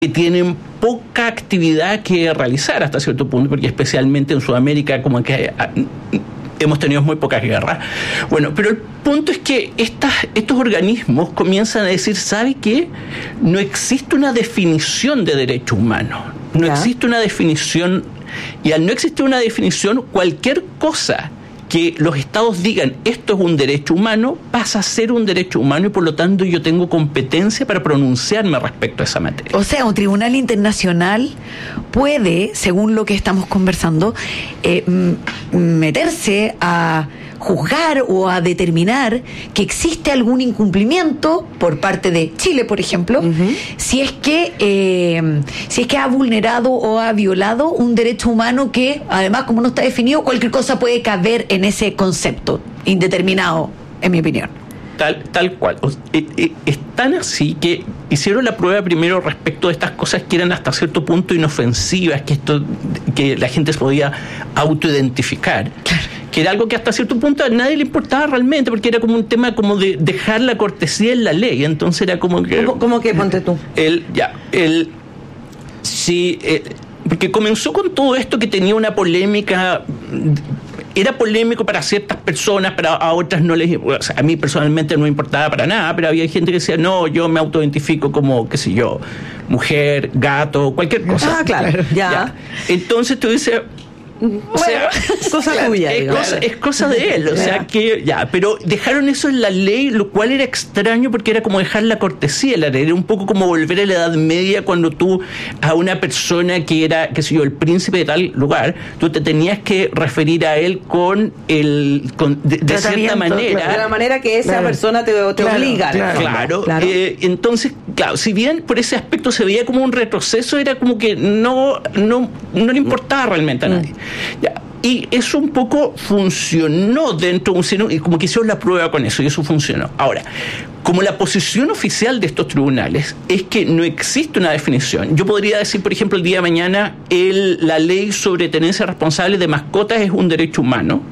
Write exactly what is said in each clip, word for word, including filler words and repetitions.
que tienen poca actividad que realizar hasta cierto punto, porque especialmente en Sudamérica como que hemos tenido muy pocas guerras. Bueno, pero el punto es que estas, estos organismos comienzan a decir, ¿sabe qué? No existe una definición de derecho humano, no ¿Ya? existe una definición, y al no existir una definición, cualquier cosa que los estados digan esto es un derecho humano, pasa a ser un derecho humano y por lo tanto yo tengo competencia para pronunciarme respecto a esa materia. O sea, un tribunal internacional puede, según lo que estamos conversando, eh, m- meterse a juzgar o a determinar que existe algún incumplimiento por parte de Chile, por ejemplo, uh-huh. si es que eh, si es que ha vulnerado o ha violado un derecho humano que, además, como no está definido, cualquier cosa puede caber en ese concepto indeterminado, en mi opinión. Tal, tal cual. Es tan así que hicieron la prueba primero respecto de estas cosas que eran hasta cierto punto inofensivas, que esto que la gente se podía autoidentificar. Claro. Que era algo que hasta cierto punto a nadie le importaba realmente, porque era como un tema como de dejar la cortesía en la ley. Entonces era como que... ¿Cómo, cómo que ponte tú? El, ya, el... Sí, el, porque comenzó con todo esto que tenía una polémica... Era polémico para ciertas personas, pero a otras no les... O sea, a mí personalmente no me importaba para nada, pero había gente que decía, no, yo me autoidentifico como, qué sé yo, mujer, gato, cualquier cosa. Ah, claro, ya. ya. Entonces tú dices... O sea, bueno, cosa claro, tuya. Es cosa, es cosa de él, o sea que ya, pero dejaron eso en la ley, lo cual era extraño porque era como dejar la cortesía en la ley, era un poco como volver a la Edad Media cuando tú a una persona que era, qué sé yo, el príncipe de tal lugar, tú te tenías que referir a él con el, con, de, de cierta manera. De la manera que esa claro, persona te, te claro, obliga. Claro, claro. claro. Eh, entonces, claro, si bien por ese aspecto se veía como un retroceso, era como que no, no, no le importaba realmente a nadie. Ya. Y eso un poco funcionó dentro de un seno, y como que hicieron la prueba con eso, y eso funcionó. Ahora, como la posición oficial de estos tribunales es que no existe una definición, yo podría decir, por ejemplo, el día de mañana, el, la ley sobre tenencia responsable de mascotas es un derecho humano,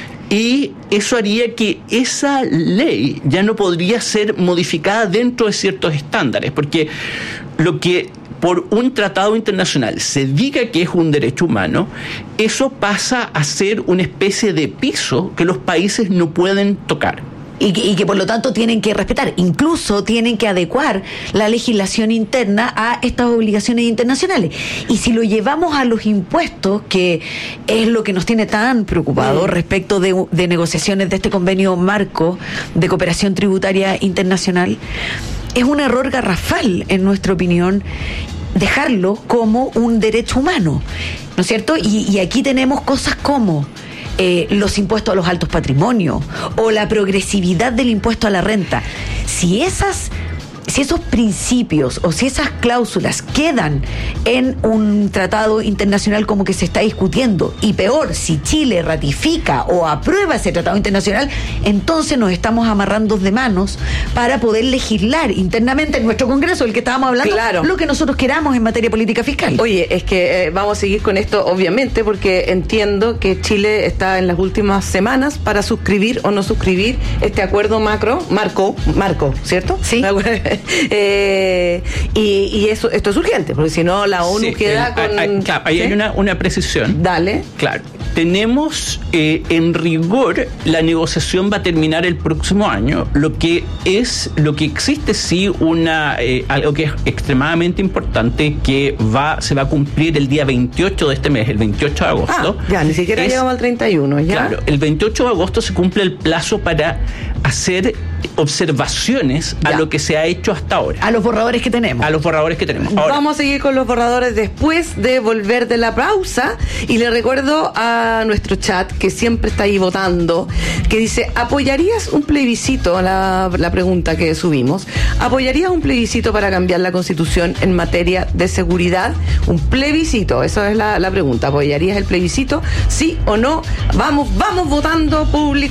y eso haría que esa ley ya no podría ser modificada dentro de ciertos estándares, porque lo que por un tratado internacional se diga que es un derecho humano, eso pasa a ser una especie de piso que los países no pueden tocar. Y que, y que por lo tanto tienen que respetar, incluso tienen que adecuar la legislación interna a estas obligaciones internacionales. Y si lo llevamos a los impuestos, que es lo que nos tiene tan preocupados mm. respecto de, de negociaciones de este convenio marco de cooperación tributaria internacional, es un error garrafal, en nuestra opinión, dejarlo como un derecho humano, ¿no es cierto? Y, y aquí tenemos cosas como eh, los impuestos a los altos patrimonios o la progresividad del impuesto a la renta. Si esas... Si esos principios o si esas cláusulas quedan en un tratado internacional como que se está discutiendo, y peor, si Chile ratifica o aprueba ese tratado internacional, entonces nos estamos amarrando de manos para poder legislar internamente en nuestro Congreso, el que estábamos hablando, claro, lo que nosotros queramos en materia política fiscal. Oye, es que eh, vamos a seguir con esto, obviamente, porque entiendo que Chile está en las últimas semanas para suscribir o no suscribir este acuerdo macro, marco, marco, ¿cierto? Sí. Eh, y, y eso esto es urgente, porque si no la ONU sí, queda eh, con... Hay, claro, ahí ¿sí? hay una, una precisión. Dale. Claro. Tenemos, eh, en rigor, la negociación va a terminar el próximo año. Lo que es, lo que existe sí una eh, algo que es extremadamente importante, que va se va a cumplir el día veintiocho de este mes, el veintiocho de agosto. Ah, ya, ni siquiera es, llegamos al treinta y uno, ya. Claro, el veintiocho de agosto se cumple el plazo para hacer observaciones ya. a lo que se ha hecho hasta ahora. A los borradores que tenemos. A los borradores que tenemos. Ahora, vamos a seguir con los borradores después de volver de la pausa, y le recuerdo a nuestro chat que siempre está ahí votando, que dice, ¿apoyarías un plebiscito? La, la pregunta que subimos. ¿Apoyarías un plebiscito para cambiar la Constitución en materia de seguridad? Un plebiscito, esa es la, la pregunta. ¿Apoyarías el plebiscito? ¿Sí o no? Vamos, vamos votando, público.